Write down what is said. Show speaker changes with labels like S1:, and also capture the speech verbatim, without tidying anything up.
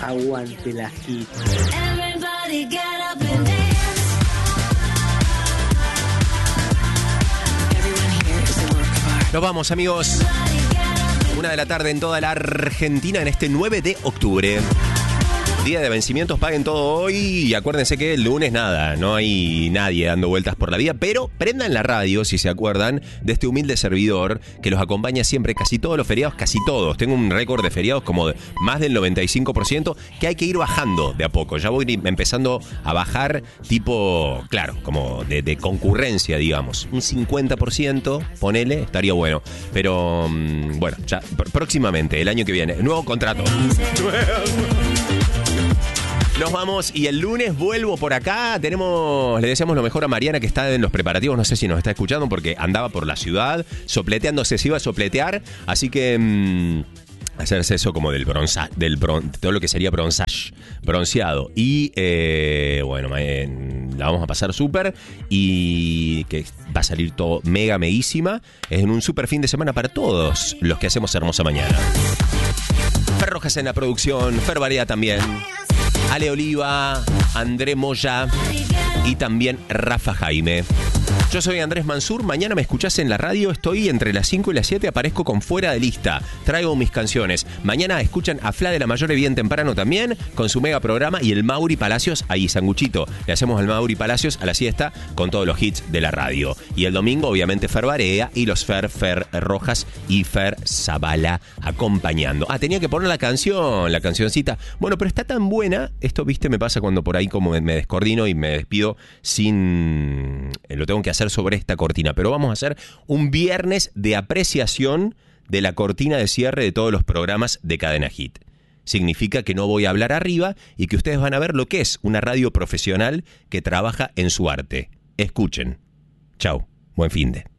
S1: Aguante la hit.
S2: Nos vamos, amigos. Una de la tarde en toda la Argentina en este nueve de octubre. Día de vencimientos, paguen todo hoy y acuérdense que el lunes nada, no hay nadie dando vueltas por la vida, pero prendan la radio si se acuerdan de este humilde servidor que los acompaña siempre casi todos los feriados, casi todos. Tengo un récord de feriados como de más del noventa y cinco por ciento que hay que ir bajando de a poco. Ya voy empezando a bajar tipo, claro, como de, de concurrencia, digamos. Un cincuenta por ciento, ponele, estaría bueno. Pero bueno, ya próximamente, el año que viene, nuevo contrato. Nos vamos y el lunes vuelvo por acá. Tenemos, le deseamos lo mejor a Mariana que está en los preparativos. No sé si nos está escuchando porque andaba por la ciudad sopleteándose, se iba a sopletear. Así que mmm, hacerse eso como del bronza, del bron, todo lo que sería bronzage, bronceado. Y eh, bueno, eh, la vamos a pasar súper y que va a salir todo mega meísima. Es en un súper fin de semana para todos los que hacemos Hermosa Mañana. Fer Rojas en la producción, Fer Barea también. Ale Oliva, André Moya y también Rafa Jaime. Yo soy Andrés Mansur, mañana me escuchás en la radio, estoy entre las cinco y las siete, aparezco con Fuera de Lista, traigo mis canciones. Mañana escuchan a Fla de la Mayore bien temprano también, con su mega programa, y el Mauri Palacios, ahí sanguchito, le hacemos al Mauri Palacios a la siesta con todos los hits de la radio. Y el domingo obviamente Fer Barea y los Fer, Fer Rojas y Fer Zavala acompañando. Ah, tenía que poner la canción, la cancioncita. Bueno, pero está tan buena, esto viste me pasa cuando por ahí como me descoordino y me despido sin... Lo tengo que hacer sobre esta cortina, pero vamos a hacer un viernes de apreciación de la cortina de cierre de todos los programas de Cadena Hit. Significa que no voy a hablar arriba y que ustedes van a ver lo que es una radio profesional que trabaja en su arte. Escuchen. Chau. Buen finde.